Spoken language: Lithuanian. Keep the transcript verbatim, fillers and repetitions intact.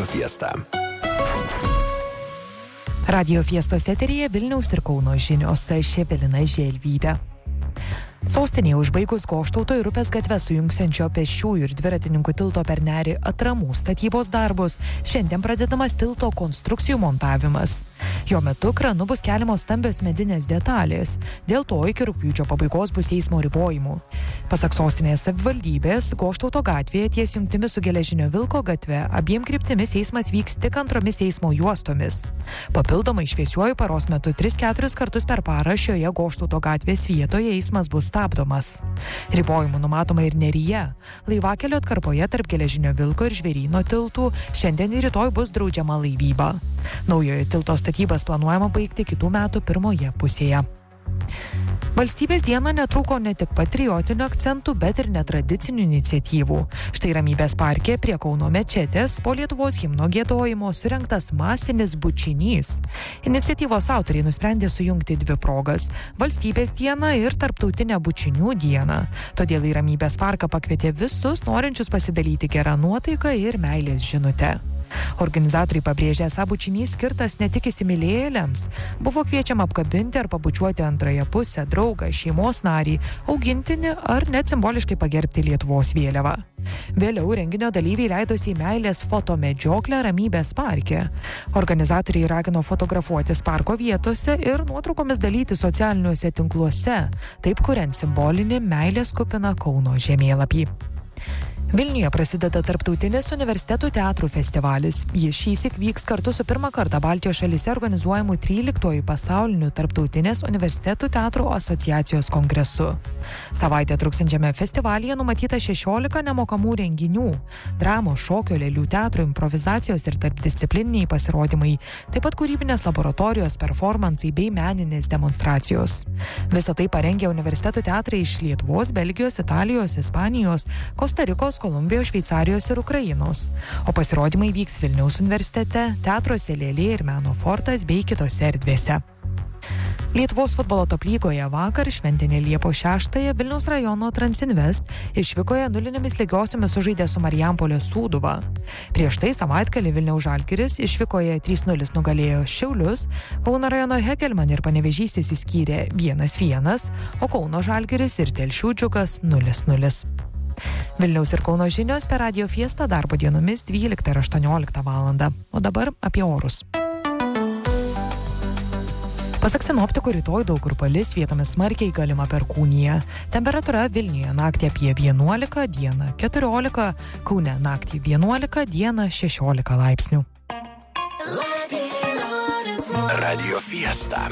Fiesta. Radio Fiestos eteryje Vilniaus ir Kauno žinios, aš Evelina Želvytė. Sostinėje užbaigus Goštauto ir Upės gatvę sujungsiančio pėsčiųjų ir dviratininkų tilto per Nerį atramų statybos darbus, šiandien pradedamas tilto konstrukcijų montavimas. Jo metu kranu bus keliamos stambios medinės detalės, dėl to iki rugpjūčio pabaigos bus eismo ribojimų. Pasak sostinės savivaldybės, Goštauto gatvėje ties jungtimi su Geležinio Vilko gatve abiem kryptimis eismas vyks tik antromis eismo juostomis. Papildomai šviesiuoju paros metu tris keturis kartus per parą šioje Goštauto gatvės vietoje eismas bus stabdomas. Ribojimų numatoma ir Neryje. Laivakelio atkarpoje tarp Geležinio Vilko ir Žvėryno tiltų šiandien ir rytoj bus draudžiama laivyba. Naujojo tilto statybas planuojama baigti kitų metų pirmoje pusėje. Valstybės dieną netrūko ne tik patriotinių akcentų, bet ir netradicinių iniciatyvų. Štai Ramybės parke prie Kauno mečetės po Lietuvos himno giedojimo surengtas masinis bučinys. Iniciatyvos autoriai nusprendė sujungti dvi progas – Valstybės dieną ir Tarptautinę bučinių dieną. Todėl į Ramybės parką pakvietė visus norinčius pasidalyti gerą nuotaiką ir meilės žinutę. Organizatoriai pabrėžė, esą bučinys skirtas ne tik įsimylėjėliams. Buvo kviečiama apkabinti ar pabučiuoti antrąją pusę, draugą, šeimos narį, augintinį ar net simboliškai pagerbti Lietuvos vėliavą. Vėliau renginio dalyviai leidosi į meilės fotomedžioklę Ramybės parke. Organizatoriai ragino fotografuotis parko vietose ir nuotraukomis dalyti socialiniuose tinkluose, taip kuriant simbolinį meilės kupiną Kauno žemėlapį. Vilniuje prasideda Tarptautinis universitetų teatrų festivalis. Jis šįsyk vyks kartu su pirmą kartą Baltijos šalyse organizuojamu tryliktuoju pasauliniu Tarptautinės universitetų teatrų asociacijos kongresu. Savaitę truksiančiame festivalyje numatyta šešiolika nemokamų renginių – dramos, šokio, lėlių teatro, improvizacijos ir tarpdisciplininiai pasirodymai, taip pat kūrybinės laboratorijos, performansai bei meninės demonstracijos. Visą tai parengė universitetų teatrai iš Lietuvos, Belgijos, Italijos, Ispanijos, Kostarikos, Kolumbijos, Šveicarijos ir Ukrainos. O pasirodymai vyks Vilniaus universitete, teatruose Lėlė ir Meno fortas bei kitose erdvėse. Lietuvos futbolo top lygoje vakar šventinė Liepos šeštąją Vilniaus rajono Transinvest išvykoje nulinėmis lygiosiomis sužaidė su Marijampolės Sūduva. Prieš tai savaitgalį Vilniaus Žalgiris išvykoje trys nulis nugalėjo Šiaulius, Kauno rajono Hegelman ir Panevėžys išsiskyrė vienas vienas, o Kauno Žalgiris ir Telšių Džiugas nulis nulis. Vilniaus ir Kauno žinios per Radio Fiestą darbo dienomis dvyliktą ir aštuonioliktą valandą. O dabar apie orus. Pasak sinoptikų, rytoj daug kur palis, vietomis smarkiai galima perkūnija. Temperatūra Vilniuje naktį apie vienuolika, dieną keturiolika, Kaune naktį vienuolika, dieną šešiolika laipsnių. Radio Fiesta.